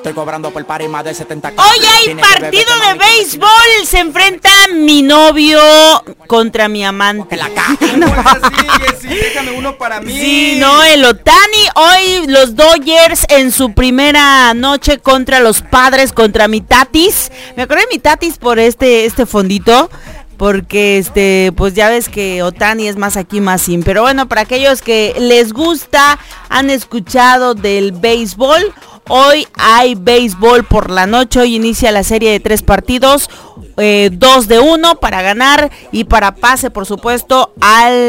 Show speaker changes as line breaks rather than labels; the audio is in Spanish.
estoy cobrando por par y más de 70.
Hoy hay partido de béisbol. Se enfrenta mi novio contra mi amante.
La caja.
Sí, déjame uno para mí.
Sí, no, el Ohtani. Hoy los Dodgers en su primera noche contra los Padres, contra mi Tatis. Me acordé de mi Tatis por este fondito. Porque pues ya ves que Ohtani es más aquí, más sin. Pero bueno, para aquellos que les gusta, han escuchado del béisbol. Hoy hay béisbol por la noche. Hoy inicia la serie de 3 partidos. 2-1 para ganar y para pase, por supuesto, al